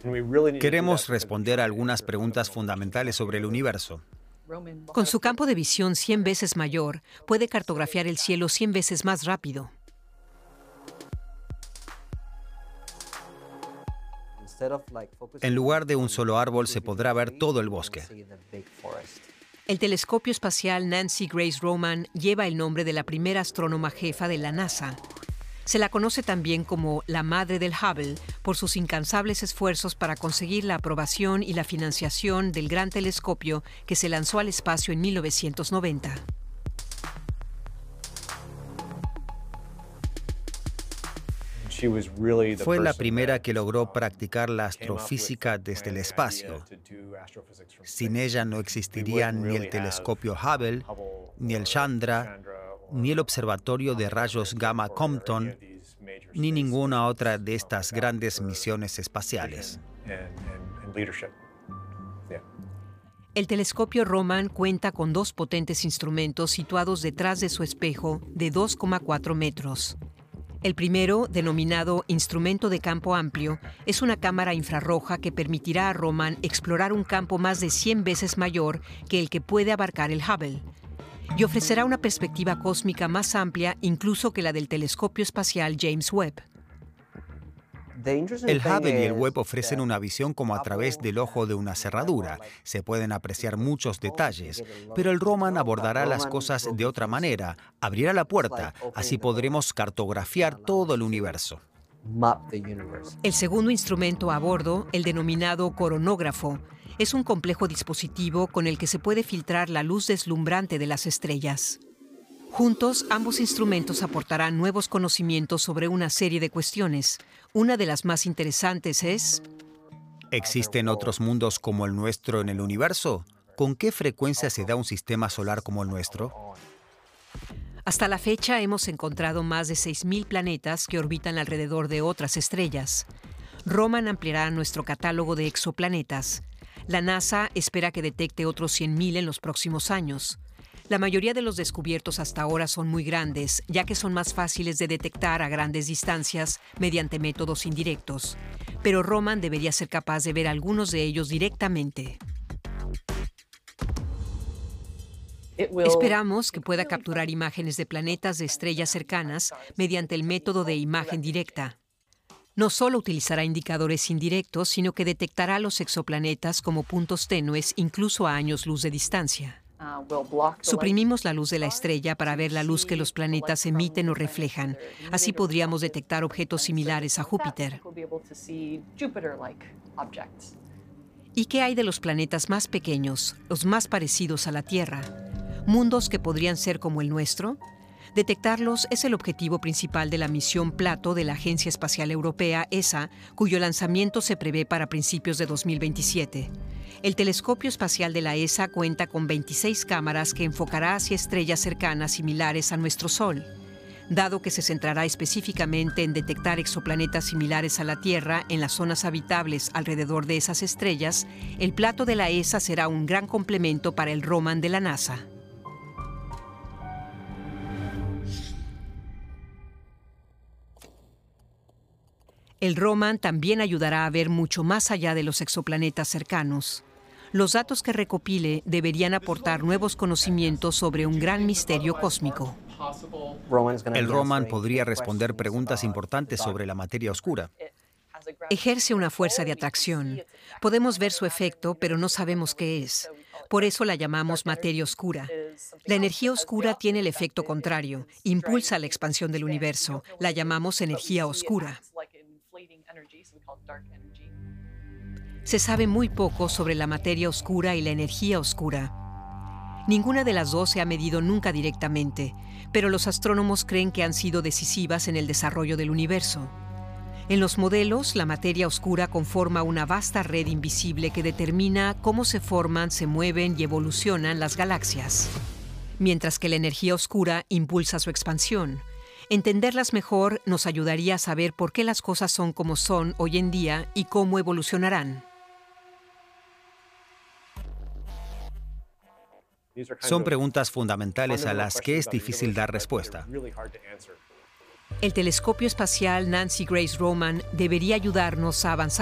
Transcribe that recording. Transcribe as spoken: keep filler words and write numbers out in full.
Queremos responder a algunas preguntas fundamentales sobre el universo. Con su campo de visión cien veces mayor, puede cartografiar el cielo cien veces más rápido. En lugar de un solo árbol, se podrá ver todo el bosque. El telescopio espacial Nancy Grace Roman lleva el nombre de la primera astrónoma jefa de la NASA. Se la conoce también como la madre del Hubble por sus incansables esfuerzos para conseguir la aprobación y la financiación del gran telescopio que se lanzó al espacio en mil novecientos noventa. Fue la primera que logró practicar la astrofísica desde el espacio. Sin ella no existirían ni el telescopio Hubble, ni el Chandra, ni el observatorio de rayos gamma Compton, ni ninguna otra de estas grandes misiones espaciales. El telescopio Roman cuenta con dos potentes instrumentos situados detrás de su espejo de dos coma cuatro metros. El primero, denominado instrumento de campo amplio, es una cámara infrarroja que permitirá a Roman explorar un campo más de cien veces mayor que el que puede abarcar el Hubble, y ofrecerá una perspectiva cósmica más amplia incluso que la del telescopio espacial James Webb. El Hubble y el Webb ofrecen una visión como a través del ojo de una cerradura. Se pueden apreciar muchos detalles, pero el Roman abordará las cosas de otra manera. Abrirá la puerta, así podremos cartografiar todo el universo. El segundo instrumento a bordo, el denominado coronógrafo, es un complejo dispositivo con el que se puede filtrar la luz deslumbrante de las estrellas. Juntos, ambos instrumentos aportarán nuevos conocimientos sobre una serie de cuestiones. Una de las más interesantes es: ¿existen otros mundos como el nuestro en el universo? ¿Con qué frecuencia se da un sistema solar como el nuestro? Hasta la fecha hemos encontrado más de seis mil planetas que orbitan alrededor de otras estrellas. Roman ampliará nuestro catálogo de exoplanetas. La NASA espera que detecte otros cien mil en los próximos años. La mayoría de los descubiertos hasta ahora son muy grandes, ya que son más fáciles de detectar a grandes distancias mediante métodos indirectos. Pero Roman debería ser capaz de ver algunos de ellos directamente. Esperamos que pueda capturar imágenes de planetas de estrellas cercanas mediante el método de imagen directa. No solo utilizará indicadores indirectos, sino que detectará los exoplanetas como puntos tenues incluso a años luz de distancia. Suprimimos la luz de la estrella para ver la luz que los planetas emiten o reflejan. Así podríamos detectar objetos similares a Júpiter. ¿Y qué hay de los planetas más pequeños, los más parecidos a la Tierra? ¿Mundos que podrían ser como el nuestro? Detectarlos es el objetivo principal de la misión Plato de la Agencia Espacial Europea, E S A, cuyo lanzamiento se prevé para principios de dos mil veintisiete. El telescopio espacial de la E S A cuenta con veintiséis cámaras que enfocará hacia estrellas cercanas similares a nuestro Sol. Dado que se centrará específicamente en detectar exoplanetas similares a la Tierra en las zonas habitables alrededor de esas estrellas, el Plato de la E S A será un gran complemento para el Roman de la NASA. El Roman también ayudará a ver mucho más allá de los exoplanetas cercanos. Los datos que recopile deberían aportar nuevos conocimientos sobre un gran misterio cósmico. El Roman podría responder preguntas importantes sobre la materia oscura. Ejerce una fuerza de atracción. Podemos ver su efecto, pero no sabemos qué es. Por eso la llamamos materia oscura. La energía oscura tiene el efecto contrario. Impulsa la expansión del universo. La llamamos energía oscura. Se sabe muy poco sobre la materia oscura y la energía oscura. Ninguna de las dos se ha medido nunca directamente, pero los astrónomos creen que han sido decisivas en el desarrollo del universo. En los modelos, la materia oscura conforma una vasta red invisible que determina cómo se forman, se mueven y evolucionan las galaxias, mientras que la energía oscura impulsa su expansión. Entenderlas mejor nos ayudaría a saber por qué las cosas son como son hoy en día y cómo evolucionarán. Son preguntas fundamentales a las que es difícil dar respuesta. El telescopio espacial Nancy Grace Roman debería ayudarnos a avanzar